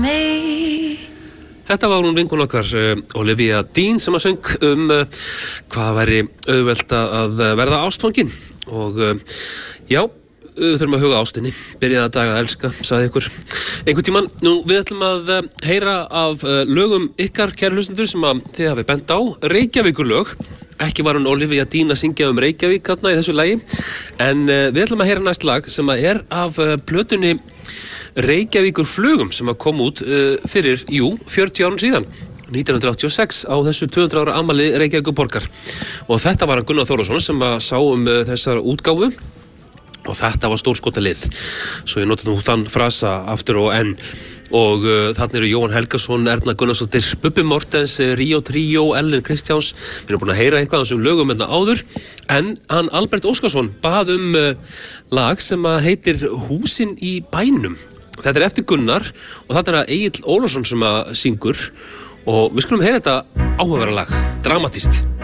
Þetta var hún vinkona okkar, Olivia Dean, sem að söng hvað væri auðvelt að verða ástfangin. Og já, þurfum að huga ástinni, byrjaði að daga að elska, sagði ykkur einhvern tímann. Nú, við ætlum að heyra af lögum ykkar, kæru hlustendur, sem að þið hafi bent á, Reykjavíkurlög. Ekki var hún Olivia Dean að syngja Reykjavík þarna í þessu lagi, en við ætlum að heyra næst lag sem að er af plötunni Reykjavíkurflugum sem að kom út fyrir, 40 árum síðan, 1986 á þessu 200 ára afmæli Reykjavíkurborgar. Og þetta var Gunnar Þórðarson sem að sá þessar útgáfu og þetta var stórskotalið. Svo ég nota nú þann frasa aftur og enn. Og þarna eru Jóhann Helgason, Erna Gunnarsdóttir, Bubbi Mortens, Ríó Tríó, Ellen Kristjáns. Við erum búin að heyra eitthvað af þessum lögum áður, en hann Albert Óskarsson bað lag sem heitir Húsin í bænum. Þetta er eftir Gunnar og þetta er Egill Ólafsson sem syngur og við skulum heyra þetta áhugaverða lag, dramatískt.